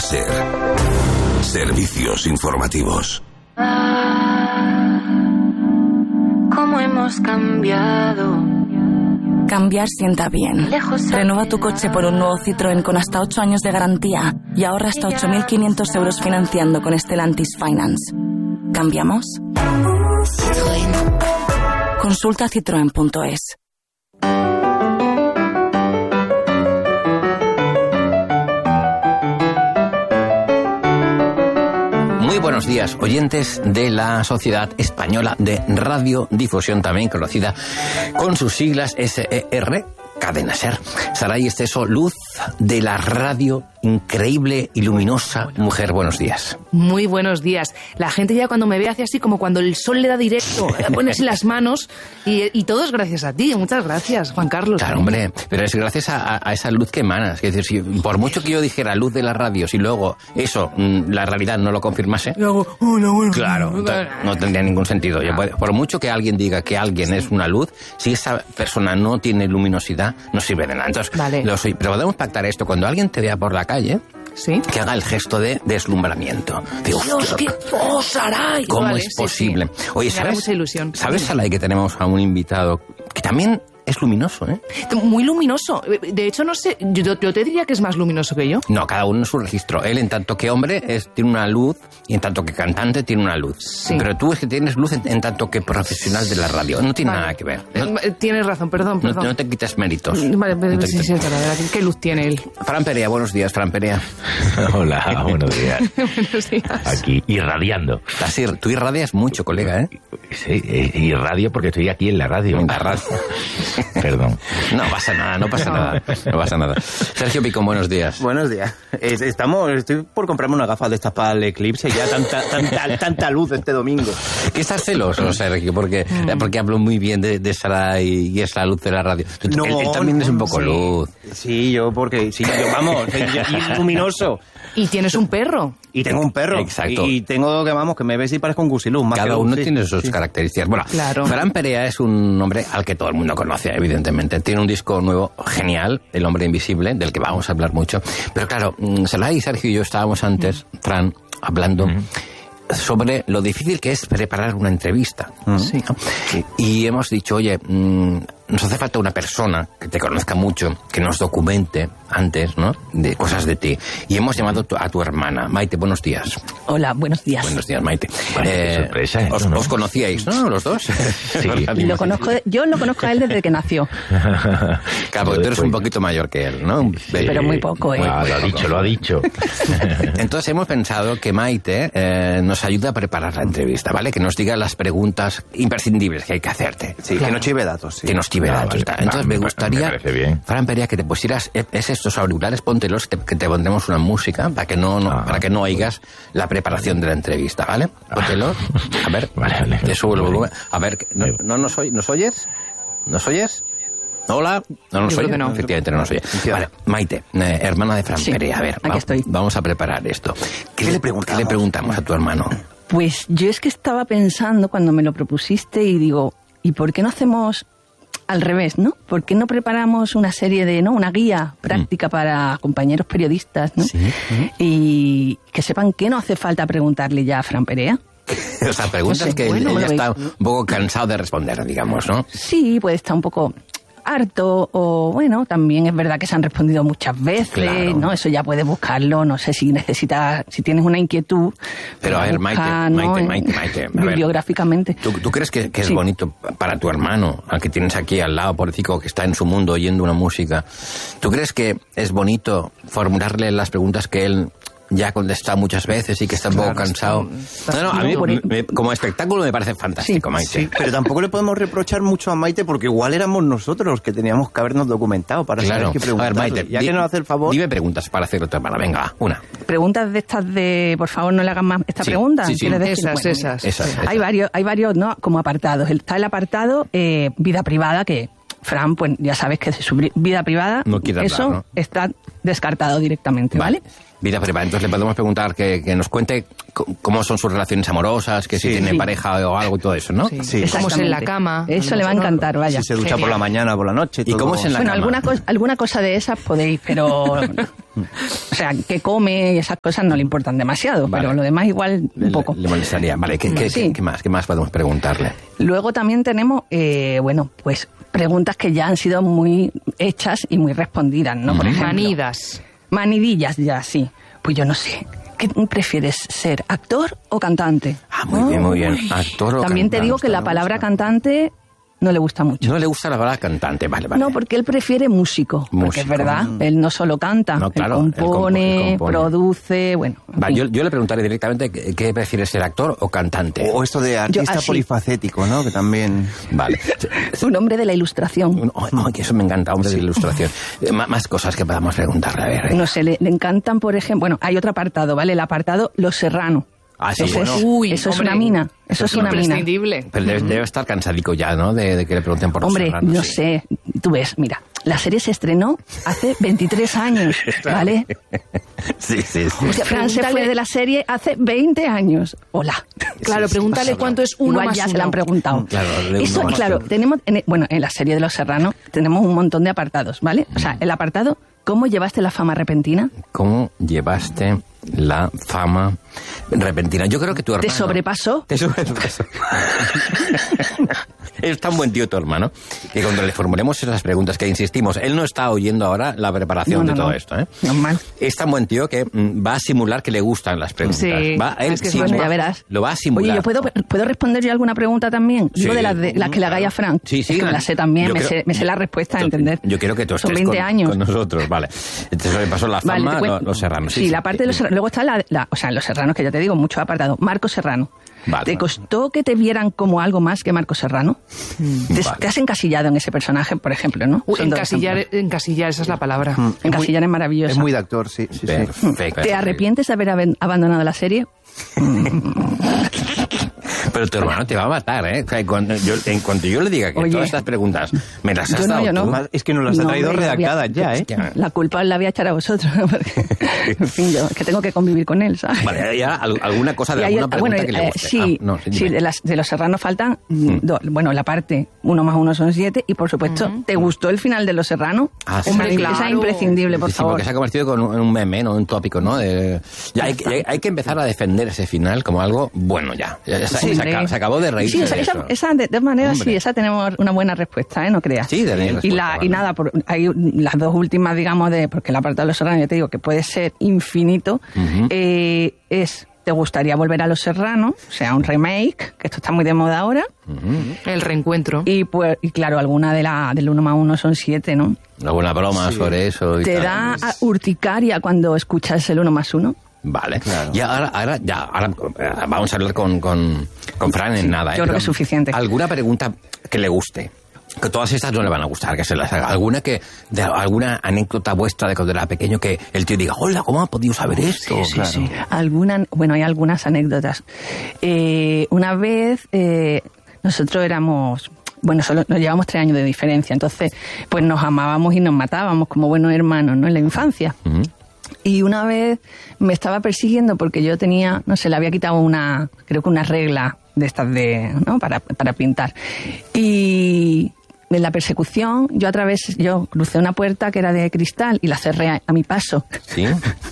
SER. Servicios informativos. ¿Cómo hemos cambiado? Cambiar sienta bien. Renueva tu coche por un nuevo Citroën con hasta 8 años de garantía y ahorra hasta 8.500 euros financiando con Stellantis Finance. ¿Cambiamos? Citroën. Consulta citroen.es. Muy buenos días, oyentes de la Sociedad Española de Radiodifusión, también conocida con sus siglas SER, Cadena SER. Saray Esteso, luz de la radio, increíble y luminosa mujer. Buenos días. Muy buenos días. La gente ya cuando me ve hace así como cuando el sol le da directo, pones en las manos y todo es gracias a ti. Muchas gracias, Juan Carlos. Claro, hombre, pero es gracias a esa luz que emanas. Es decir, si por mucho que yo dijera luz de la radio, si luego eso, la realidad no lo confirmase, claro, no tendría ningún sentido. Por mucho que alguien diga que alguien es una luz, si esa persona no tiene luminosidad, no sirve de nada. Entonces, vale. Pero podemos pactar esto. Cuando alguien te vea por la calle, ¿sí?, que haga el gesto de deslumbramiento. Dios, qué Saray. ¿Cómo Vale, es posible? Sí. Oye, Me da mucha ilusión. ¿Sabes, Saray, que tenemos a un invitado que también es luminoso, ¿eh? Muy luminoso. De hecho, no sé, yo te diría que es más luminoso que yo. No, cada uno en su registro. Él, en tanto que hombre, tiene una luz, y en tanto que cantante tiene una luz. Sí. Pero tú es que tienes luz en tanto que profesional de la radio. No tiene nada que ver. Tienes razón, perdón. No te quites méritos. Vale, sí, ¿qué luz tiene él? Fran Perea, buenos días, Fran Perea. Hola, buenos días. Buenos días. Aquí, irradiando. Tú irradias mucho, colega, ¿eh? Sí, irradio porque estoy aquí en la radio. En la radio. Perdón. No pasa nada. Sergio Picón, buenos días. Buenos días. Estoy por comprarme una gafas de estas para el eclipse, ya tanta luz este domingo. ¿Qué estás celoso, Sergio? Porque hablo muy bien de Saray y es la luz de la radio. No, él también es un poco luz. Sí, yo vamos, y luminoso. Y tienes un perro. Y tengo un perro. Exacto. Y tengo que me ves y parezco un gusiluz. Cada uno tiene sus características. Bueno, claro. Fran Perea es un hombre al que todo el mundo conoce, evidentemente. Tiene un disco nuevo genial, El Hombre Invisible, del que vamos a hablar mucho. Pero claro, Saray y Sergio y yo estábamos antes, Fran, hablando sobre lo difícil que es preparar una entrevista. Sí. Y hemos dicho, oye, nos hace falta una persona que te conozca mucho, que nos documente antes, ¿no?, de cosas de ti. Y hemos llamado a tu hermana. Maite, buenos días. Hola, buenos días. Buenos días, Maite. Qué sorpresa, ¿no? ¿Os conocíais, no, los dos? Sí. Yo lo conozco a él desde que nació. Claro, porque tú eres un poquito mayor que él, ¿no? Sí. Pero muy poco, ¿eh? Lo ha dicho. Entonces hemos pensado que Maite nos ayude a preparar la entrevista, ¿vale? Que nos diga las preguntas imprescindibles que hay que hacerte. Sí, claro. Que no chive datos. Sí. Que nos chive datos. Vale, Entonces me gustaría, bien. Fran Perea, que te pusieras estos auriculares, póntelos, que te pondremos una música para que no oigas la preparación de la entrevista, ¿vale? Póntelos. A ver, vale. Te subo el volumen. A ver, ¿nos oyes? ¿Nos oyes? Hola. ¿No nos oyes? No. Efectivamente no nos oye. Vale, Maite, hermana de Fran Perea, a ver, aquí estoy. Vamos a preparar esto. ¿Qué le preguntamos a tu hermano? Pues yo es que estaba pensando cuando me lo propusiste y digo, ¿y por qué no hacemos al revés, no? ¿Por qué no preparamos una serie de, ¿no?, una guía práctica para compañeros periodistas, ¿no? Sí. Y que sepan que no hace falta preguntarle ya a Fran Perea. O sea, preguntas No sé, que bueno, ella me lo está veis. un poco cansado de responder, digamos, ¿no? Sí, puede estar un poco harto o, bueno, también es verdad que se han respondido muchas veces, Claro. ¿no? Eso ya puedes buscarlo, no sé si tienes una inquietud. Pero a ver, busca, Maite, a ver. bibliográficamente. ¿Tú crees que es Sí. bonito para tu hermano, al que tienes aquí al lado, pobrecito, que está en su mundo oyendo una música? ¿Tú crees que es bonito formularle las preguntas que él ya ha contestado muchas veces y que está un poco cansado? A mí como espectáculo me parece fantástico, Sí, Maite. Sí, pero tampoco le podemos reprochar mucho a Maite porque igual éramos nosotros los que teníamos que habernos documentado para saber qué A ver, preguntarle. Maite, ya que nos hace el favor. Dime preguntas para hacerlo a tu hermana. Venga, una. Preguntas de estas de, por favor, no le hagan más esta Sí, pregunta. sí, sí. ¿Quieres decir? Esas. Esas. Hay varios, ¿no?, como apartados. Está el apartado vida privada, que Fran, pues ya sabes que de su vida privada, No quiere hablar, eso ¿no? está descartado directamente, ¿vale? Vida privada. Entonces le podemos preguntar que nos cuente cómo son sus relaciones amorosas, que si tiene pareja o algo y todo eso, ¿no? Sí. Cómo es en la cama. Eso le va a encantar, vaya. Si se ducha por la mañana o por la noche. ¿Y cómo es en la cama? Alguna cosa de esas podéis, pero... o sea, que come y esas cosas no le importan demasiado, pero lo demás igual un poco. Le molestaría. Vale, ¿qué más podemos preguntarle? Luego también tenemos, pues preguntas que ya han sido muy hechas y muy respondidas, ¿no? Por ejemplo, manidillas ya, sí. Pues yo no sé. ¿Qué prefieres, ser actor o cantante? Muy bien. Actor o también cantante. Te digo que la palabra cantante no le gusta mucho. No le gusta la palabra cantante, vale. No, porque él prefiere músico. Porque es verdad, él no solo canta, claro, él compone, produce, bueno. Vale, yo le preguntaré directamente qué prefiere, ser actor o cantante. O esto de artista polifacético, ¿no? Que también... Vale. Un hombre de la ilustración. Que eso me encanta, hombre de la ilustración. Más cosas que podamos preguntarle, a ver. No sé, le encantan, por ejemplo... Bueno, hay otro apartado, ¿vale? El apartado Los Serrano. Sí, eso es una mina. Eso es una mina. Pero debe estar cansadico ya, ¿no? De que le pregunten por Los Serranos. Hombre, no sé. Tú ves, mira, la serie se estrenó hace 23 años, ¿vale? Sí. O sea, Fran se fue de la serie hace 20 años. Hola. Claro, pregúntale cuánto es uno Igual más ya uno. se la han preguntado. Claro, tenemos... en la serie de Los Serrano tenemos un montón de apartados, ¿vale? O sea, el apartado... ¿Cómo llevaste la fama repentina? ¿Cómo llevaste la fama repentina? Yo creo que tu hermano... ¿Te sobrepasó? Es tan buen tío tu hermano que cuando le formulemos esas preguntas, que insistimos, él no está oyendo ahora la preparación de todo esto, ¿eh? Normal. Es tan buen tío que va a simular que le gustan las preguntas. Sí, ya verás. Lo va a simular. Oye, ¿yo puedo responder yo alguna pregunta también? Digo de las que le hagáis a Frank. Sí. Es que me la sé también, me sé la respuesta, ¿entender? Yo quiero que tú estés 20 años. con nosotros, vale. Entonces me pasó la fama, Los Serranos. Sí, la parte de Los Serranos. Luego está Los Serranos, que ya te digo, mucho apartado. Marco Serrano. Vale, ¿Te costó que te vieran como algo más que Marco Serrano? ¿Te has encasillado en ese personaje, por ejemplo, no? Encasillar, esa es la palabra. Encasillar es maravilloso. Es muy de actor, sí. Perfecto. ¿Te arrepientes de haber abandonado la serie? Pero tu hermano te va a matar, ¿eh? En cuanto yo le diga que todas estas preguntas me las has dado tú... Es que nos las ha traído redactadas ya, ¿eh? La culpa la voy a echar a vosotros. Porque, en fin, yo que tengo que convivir con él, ¿sabes? Vale, ya alguna cosa de alguna pregunta que le guste. Sí, de Los Serranos faltan... la parte 1 más 1 son 7 y, por supuesto, ¿te gustó el final de Los Serranos? Hombre, claro. Esa es imprescindible, por favor. Porque se ha convertido en un meme, ¿no? Un tópico, ¿no? Hay que empezar a defender ese final como algo bueno ya. Se acabó de reír. Sí, esa de todas maneras, sí, esa tenemos una buena respuesta, ¿eh? No creas. Sí, tenéis respuesta. Y nada, hay las dos últimas, digamos, porque el apartado de Los Serranos, ya te digo, que puede ser infinito, es... ¿Te gustaría volver a Los Serranos? O sea, un remake, que esto está muy de moda ahora. El reencuentro. Y claro, alguna del 1 más 1 son 7, ¿no? Alguna broma sobre eso. ¿Te da urticaria cuando escuchas el 1 más 1? Vale, claro. Y ahora vamos a hablar con Fran en nada. Yo creo que es suficiente. ¿Alguna pregunta que le guste? Que todas estas no le van a gustar, que se las haga. ¿Alguna anécdota vuestra de cuando era pequeño que el tío diga, hola, ¿cómo ha podido saber esto? Sí. Hay algunas anécdotas. Una vez nosotros éramos... solo nos llevamos 3 años de diferencia, entonces pues nos amábamos y nos matábamos como buenos hermanos, ¿no? En la infancia. Y una vez me estaba persiguiendo porque yo tenía, le había quitado creo que una regla de estas ¿no? para pintar. Y en la persecución yo crucé una puerta que era de cristal y la cerré a mi paso. ¿Sí?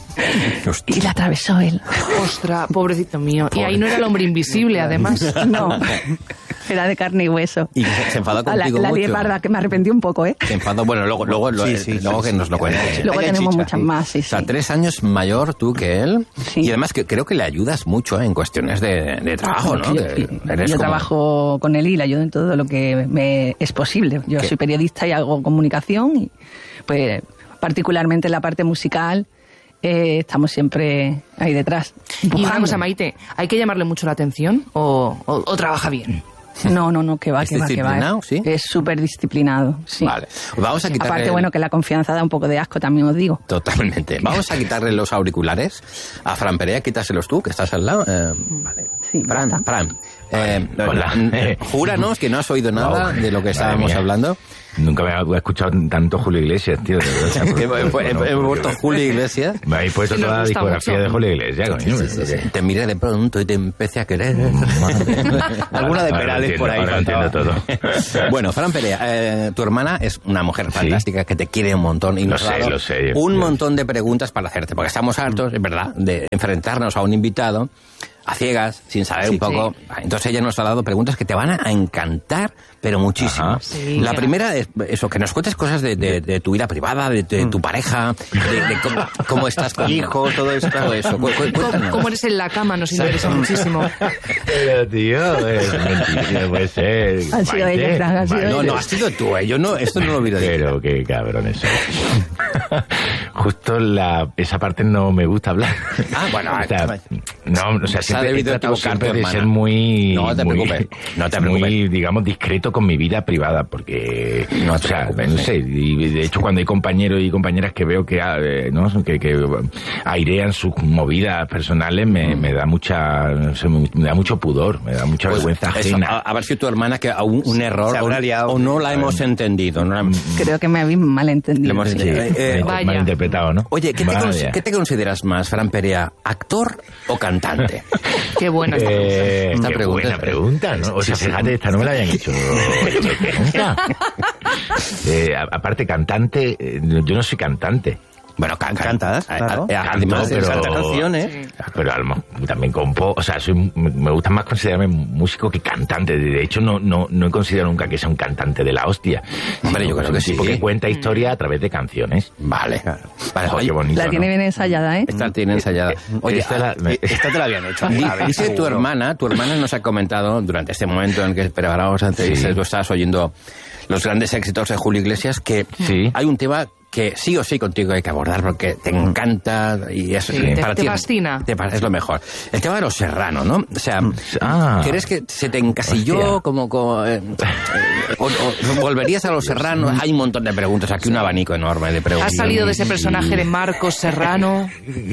Y la atravesó él. Ostras, pobrecito mío. Y ahí no era el hombre invisible, además. No, era de carne y hueso. Y se enfadó contigo la mucho. La parda, que me arrepentí un poco, ¿eh? Se enfadó, luego que nos lo cuente. Luego tenemos muchas más, sí. O sea, 3 años mayor tú que él. Sí. Y además que creo que le ayudas mucho en cuestiones de trabajo, ¿no? Yo trabajo con él y le ayudo en todo lo que me es posible. Yo soy periodista y hago comunicación y pues particularmente en la parte musical estamos siempre ahí detrás. Y una cosa, Maite, ¿hay que llamarle mucho la atención o trabaja bien? No, que va. ¿Sí? Es súper disciplinado, sí. Vale. Vamos a quitarle... Aparte, que la confianza da un poco de asco, también os digo. Totalmente. Vamos a quitarle los auriculares a Fran Perea, quítaselos tú, que estás al lado. Vale. Sí, Fran, Hola. Júranos que no has oído nada de lo que estábamos hablando. Nunca me he escuchado tanto Julio Iglesias, tío. He vuelto Julio Iglesias. Me habéis puesto Sí, nos toda la gusta discografía mucho. de Julio Iglesias, coño. Sí. Te miré de pronto y te empecé a querer. Alguna de Ahora Perales entiendo, por ahí. ahora entiendo todo. Bueno, Fran Perea, tu hermana es una mujer fantástica que te quiere un montón y nos ha dado Lo sé. un montón de preguntas para hacerte, porque estamos hartos, es verdad, de enfrentarnos a un invitado a ciegas, sin saber un poco. sí. Entonces ella nos ha dado preguntas que te van a encantar, pero muchísimo. Ajá. Sí, La ya. primera es eso, que nos cuentes cosas de tu vida privada, de tu pareja, de cómo estás con hijos, todo eso. Cuéntanos. ¿Cómo eres en la cama? Nos interesa muchísimo. Pero, tío, es mentira, puede ser. Ha sido Maite, ella, Fran, ha sido Maite. No, has sido tú, yo no, esto no lo hubiera dicho. Pero qué cabrones son. Justo esa parte no me gusta hablar. Ah, bueno, siempre he debido tratado equivocar siempre tu de hermana. ser muy... No te preocupes, no te preocupes. Muy, digamos, discreto con mi vida privada, porque... No te preocupes, no sé, y de hecho cuando hay compañeros y compañeras que veo que airean sus movidas personales, me da no sé, me da mucho pudor, me da mucha vergüenza Eso, ajena. a ver si tu hermana que un error se habrá liado. o no la hemos entendido. Creo que me habéis malentendido. Le hemos Sí, entendido. Vaya. mal interpretado, ¿no? Oye, Vaya. ¿qué te consideras más, Fran Perea, actor o cantante? Qué buena esta Esta Qué pregunta buena es- pregunta, ¿no? O sea, fíjate, esta no me la habían hecho nunca. Aparte, cantante, yo no soy cantante. Bueno, Cantas, claro. Además, pero- Canta canciones. Pero también compo, o sea, me gusta más considerarme músico que cantante. De hecho, no he considerado nunca que sea un cantante de la hostia. Hombre, yo creo que sí. Porque cuenta historia a través de canciones. Vale. Vale, Oh, oye, qué bonito, La tiene ¿no? bien ensayada, ¿eh? esta tiene ensayada. Oye, Esta Esta te la habían hecho. dice tu hermana nos ha comentado durante este momento en que preparábamos antes, Sí. tú estabas oyendo los grandes éxitos de Julio Iglesias, que Sí. hay un tema que sí o sí contigo hay que abordar porque te encanta y es Sí, para te ti fascina. es lo mejor. El tema de los Serrano, ¿no? O sea, ¿crees que se te encasilló Hostia. como o volverías a los Serrano? Hay un montón de preguntas, aquí un abanico enorme de preguntas. Has salido de ese personaje de Marcos Serrano.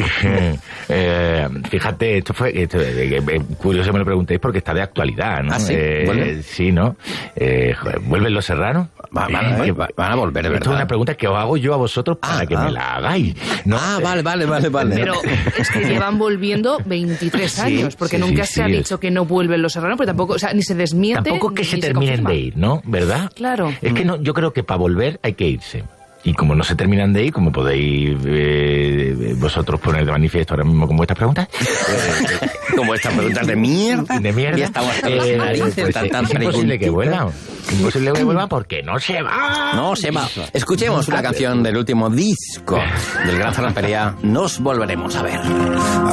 Fíjate, curioso me lo preguntéis porque está de actualidad, ¿no? ¿Ah, sí? ¿Vuelve? Sí, ¿no? Joder, ¿vuelven los Serranos? Van a volver, de Esto verdad. es una pregunta que os hago yo a vosotros para que me la hagáis. ¿no? Vale. Pero es que llevan volviendo 23 años, porque nunca se ha dicho que no vuelven los Serrano, pero tampoco, o sea, ni se desmiente. Tampoco que ni se terminen confirma. de ir, ¿no? ¿Verdad? Claro. Es que no, yo creo que para volver hay que irse. Y como no se terminan de ir, como podéis vosotros poner de manifiesto ahora mismo con vuestras preguntas, Como estas preguntas de mierda. de mierda, Y estamos hasta las narices, pues tan es imposible preguntitas. que vuelvan. Imposible que vuelvan porque no se va. No se va. Escuchemos una canción del último disco del gran Fran Perea. Nos volveremos a ver.